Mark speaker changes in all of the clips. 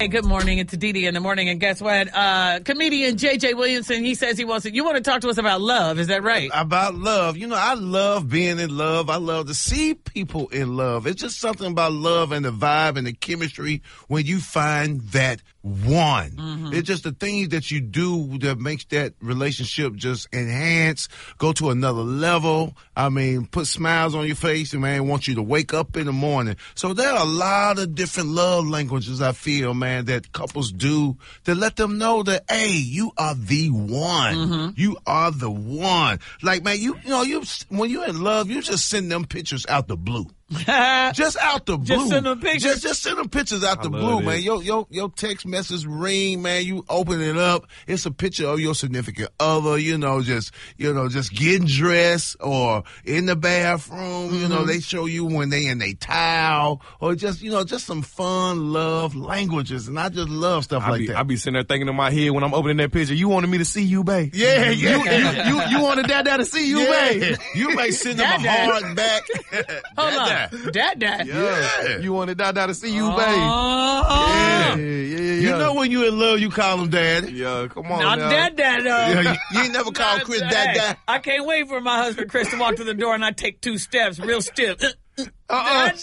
Speaker 1: Hey, good morning. It's Didi in the morning, and guess what? Comedian J.J. Williamson, he says you want to talk to us about love. Is that right?
Speaker 2: About love. You know, I love being in love. I love to see people in love. It's just something about love and the vibe and the chemistry when you find that one. Mm-hmm. It's just the things that you do that makes that relationship just enhance, go to another level. I mean, put smiles on your face and, man, want you to wake up in the morning. So there are a lot of different love languages, I feel, man, that couples do to let them know that, hey, you are the one. Mm-hmm. You are the one. Like, man, you know, when you're in love, you just send them pictures out the blue. Just out the blue.
Speaker 1: Just send them pictures.
Speaker 2: Just send them pictures out the blue, man. Your text message ring, man. You open it up. It's a picture of your significant other. Just getting dressed or in the bathroom. Mm-hmm. You know, they show you when they in their towel or just some fun love languages, and I just love stuff like that.
Speaker 3: I be sitting there thinking in my head when I'm opening that picture. You wanted me to see you, babe?
Speaker 2: Yeah.
Speaker 3: You wanted Dad to see you, babe?
Speaker 2: You may send them a hard back.
Speaker 1: Hold on. Dad.
Speaker 2: Yeah.
Speaker 3: You wanted Dad to see you, babe.
Speaker 2: Yeah. You know when you in love, you call him Daddy.
Speaker 3: Yeah, come on
Speaker 1: now.
Speaker 3: Dad.
Speaker 2: You ain't never called Chris Dad.
Speaker 1: I can't wait for my husband Chris to walk to the door and I take 2 steps real stiff. Dad.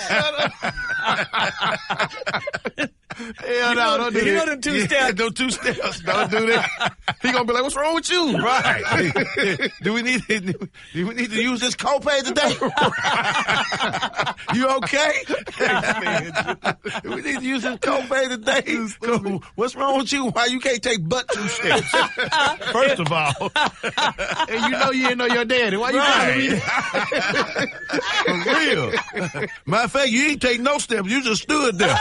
Speaker 3: Hell no, don't do that.
Speaker 1: You know them 2 steps.
Speaker 2: Those 2 steps.
Speaker 3: Don't do that. He gonna be like, what's wrong with you?
Speaker 2: Right. Do we need to use this copay today? You okay? Do we need to use this copay today? What's wrong with you? Why you can't take but 2 steps? First of all.
Speaker 3: And you know you didn't know your daddy. Why you
Speaker 2: For real. Matter of fact, you ain't take no steps. You just stood there.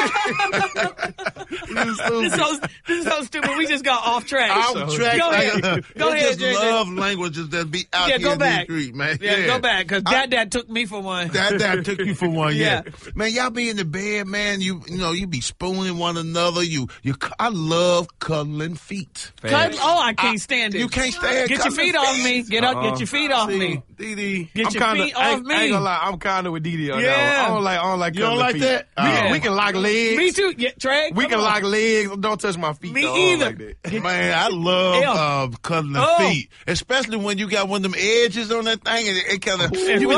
Speaker 1: This is so stupid. We just got off track.
Speaker 2: Off track.
Speaker 1: Go ahead. Go ahead,
Speaker 2: just love languages that be out here in the street, man.
Speaker 1: Yeah, go back, because Dad took me for one.
Speaker 2: Dad took you for one, yeah. Man, y'all be in the bed, man. You be spooning one another. I love cuddling feet.
Speaker 1: I can't stand it.
Speaker 2: You can't stand
Speaker 1: Get your feet off me. Get up. Get your feet off me.
Speaker 2: Didi.
Speaker 1: Get your feet off me.
Speaker 3: I ain't gonna lie. I'm kind of with Didi on that one. I don't like
Speaker 2: you don't like
Speaker 3: feet.
Speaker 2: that?
Speaker 3: We can lock legs.
Speaker 1: Me too. Trey,
Speaker 3: we can lock legs. Don't touch my feet.
Speaker 1: Me either.
Speaker 3: Like that.
Speaker 2: Man, I love cuddling feet, especially when you got one of them edges on that thing and it kind of.